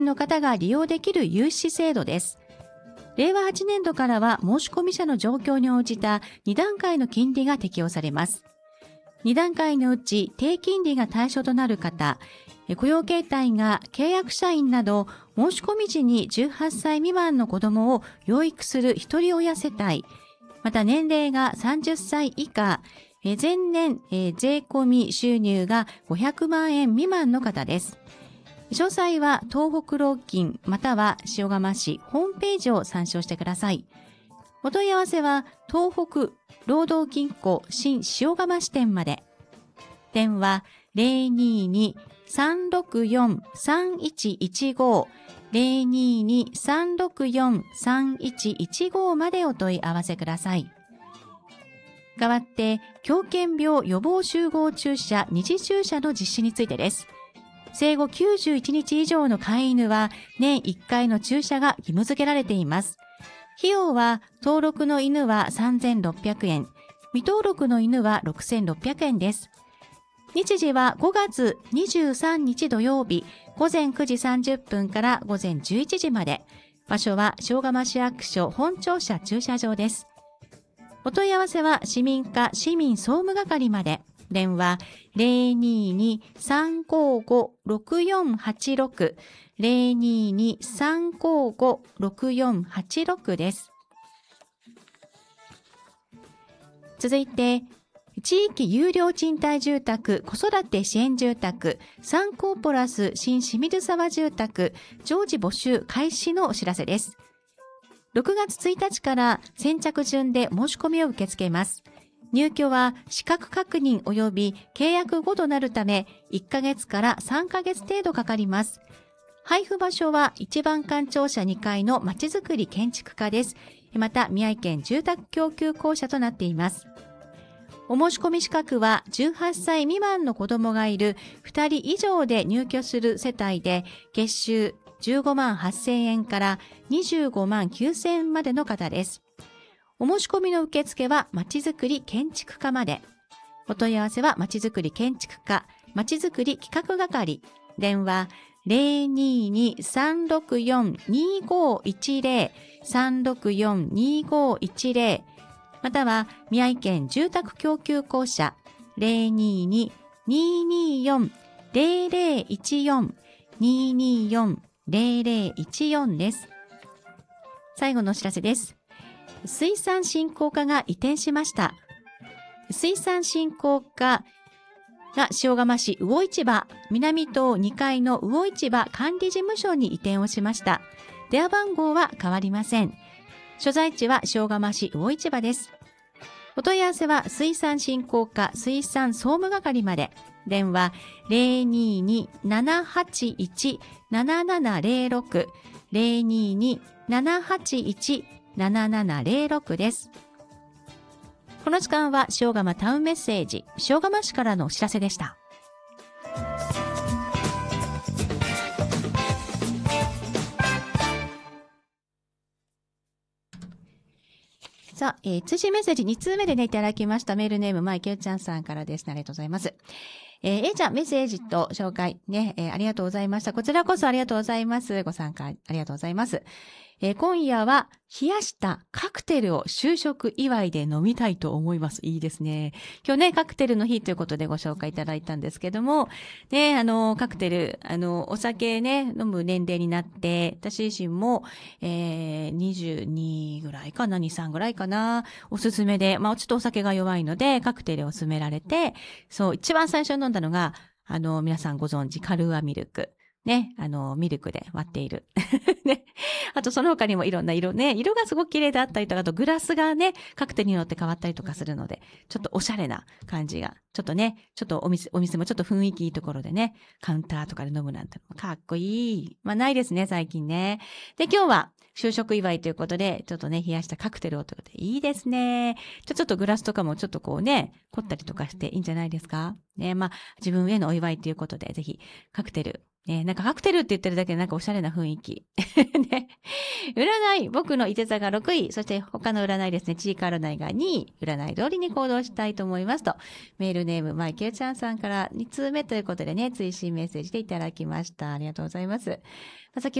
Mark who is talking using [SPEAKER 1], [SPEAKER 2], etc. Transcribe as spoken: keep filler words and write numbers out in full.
[SPEAKER 1] の方が利用できる融資制度です。れいわはちねんどからは申込者の状況に応じたにだんかいの金利が適用されます。にだんかいのうち低金利が対象となる方、雇用形態が契約社員など申込時にじゅうはっさい未満の子どもを養育する一人親世帯、また年齢がさんじゅっさい以下、前年税込み収入がごひゃくまんえん未満の方です。詳細は東北労金または塩釜市ホームページを参照してください。お問い合わせは東北労働金庫新塩釜支店まで。電話 ゼロにーにーさんろくよんさんいちいちご ゼロにーにーさんろくよんさんいちいちごまでお問い合わせください。代わって、狂犬病予防集合注射二次注射の実施についてです。生後きゅうじゅういちにち以上の飼い犬は年いっかいの注射が義務付けられています。費用は登録の犬はさんぜんろっぴゃくえん、未登録の犬はろくせんろっぴゃくえんです。日時はごがつにじゅうさんにち土曜日、ごぜんくじさんじゅっぷんからごぜんじゅういちじまで。場所は塩釜市役所本庁舎駐車場です。お問い合わせは市民課市民総務係まで。電話 ゼロにーにーさんごごろくよんはちろく ゼロにーにーさんごごろくよんはちろくです。続いて、地域有料賃貸住宅子育て支援住宅サンコーポラス新清水沢住宅常時募集開始のお知らせです。ろくがつついたちから先着順で申し込みを受け付けます。入居は資格確認及び契約後となるためいっかげつからさんかげつ程度かかります。配布場所は一番館庁舎にかいのまちづくり建築課です。また宮城県住宅供給公社となっています。お申し込み資格はじゅうはっさい未満の子どもがいるふたり以上で入居する世帯で月収じゅうごまんはっせんえんからにじゅうごまんきゅうせんえんまでの方です。お申し込みの受付はまちづくり建築課まで。お問い合わせはまちづくり建築課まちづくり企画係。電話 ゼロにーにーさんろくよんにーごいちゼロ さんろくよんにーごいちゼロまたは宮城県住宅供給公社 ゼロにーにーにーにーよんゼロゼロいちよん にーにーよんゼロゼロいちよんです。最後のお知らせです。水産振興課が移転しました。水産振興課が塩釜市魚市場南棟にかいの魚市場管理事務所に移転をしました。電話番号は変わりません。所在地は塩釜市魚市場です。お問い合わせは水産振興課水産総務係まで。電話 ゼロにーにーななはちいちななななゼロろく ゼロにーにーななはちいちななななゼロろくです。この時間は塩釜タウンメッセージ塩釜市からのお知らせでした。さあ、えー、通信メッセージにつうめでねいただきました。メールネームまいけうちゃんさんからですね。ありがとうございます。えー、A ちゃんメッセージと紹介ね、えー、ありがとうございました。こちらこそありがとうございます。ご参加ありがとうございます。えー、今夜は冷やしたカクテルを就職祝いで飲みたいと思います。いいですね。今日ね、カクテルの日ということでご紹介いただいたんですけども、ね、あの、カクテル、あの、お酒ね、飲む年齢になって、私自身も、えー、にじゅうにぐらいかな、にじゅうさんぐらいかな、おすすめで、まあ、ちょっとお酒が弱いので、カクテルを勧められて、そう、一番最初に飲んだのが、あの、皆さんご存知、カルーアミルク。ね、あの、ミルクで割っている。ね。あと、その他にもいろんな色ね、色がすごく綺麗だったりとか、あとグラスがね、カクテルによって変わったりとかするので、ちょっとおしゃれな感じが、ちょっとね、ちょっとお店、お店もちょっと雰囲気いいところでね、カウンターとかで飲むなんてのもかっこいい。まあ、ないですね、最近ね。で、今日は、就職祝いということで、ちょっとね、冷やしたカクテルをということで、いいですね。ちょ、ちょっとグラスとかもちょっとこうね、凝ったりとかしていいんじゃないですかね。まあ、自分へのお祝いということで、ぜひ、カクテル、 ね、なんかカクテルって言ってるだけでなんかおしゃれな雰囲気。ね、占い、僕のいて座がろくい、そして他の占いですね、チーカー占いがにい、占い通りに行動したいと思いますと、メールネーム、マイケルちゃんさんからに通目ということでね、追伸メッセージでいただきました。ありがとうございます。